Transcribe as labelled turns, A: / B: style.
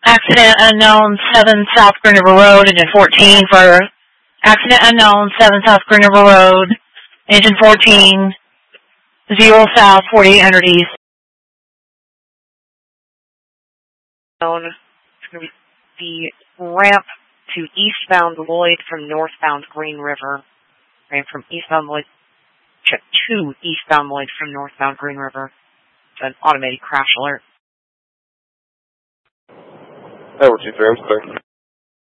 A: Accident unknown 7 South Green River Road, engine 14 for accident unknown 7 South Green River Road, engine 14, 0 South 4800 East.
B: It's going to be the ramp to eastbound Lloyd from northbound Green River. Ramp from eastbound Lloyd to eastbound Lloyd from northbound Green River. It's an automated crash alert.
C: Hey, 2-3, I'm clear.